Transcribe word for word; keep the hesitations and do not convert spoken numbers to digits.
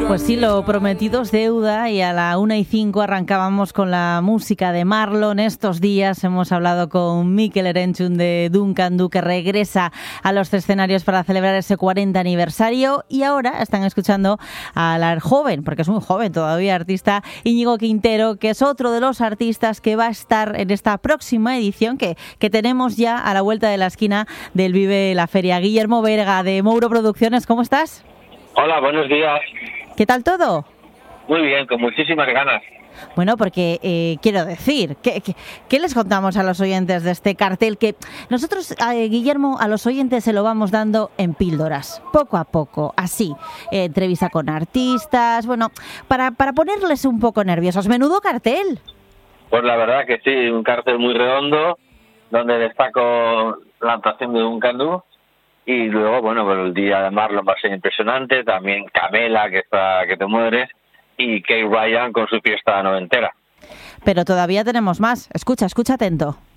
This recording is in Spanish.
Pues sí, lo prometido es deuda y a la una y cinco arrancábamos con la música de Marlon. Estos días hemos hablado con Mikel Erenchun de Duncan Du, que regresa a los escenarios para celebrar ese cuarenta aniversario, y ahora están escuchando al joven, porque es muy joven todavía, artista Íñigo Quintero, que es otro de los artistas que va a estar en esta próxima edición que, que tenemos ya a la vuelta de la esquina del Vive la Feria. Guillermo Berga de Mouro Producciones, ¿cómo estás? Hola, buenos días. ¿Qué tal todo? Muy bien, con muchísimas ganas. Bueno, porque eh, quiero decir, ¿qué, qué, ¿qué les contamos a los oyentes de este cartel? Que nosotros, eh, Guillermo, a los oyentes se lo vamos dando en píldoras, poco a poco, así. Eh, entrevista con artistas, bueno, para, para ponerles un poco nerviosos. ¡Menudo cartel! Pues la verdad que sí, un cartel muy redondo, donde destaco la actuación de Duncan Du. Y luego, bueno, pues el día de Marlon va a ser impresionante, también Camela, que está que te mueres, y Kate Ryan con su fiesta noventera. Pero todavía tenemos más. Escucha, escucha atento.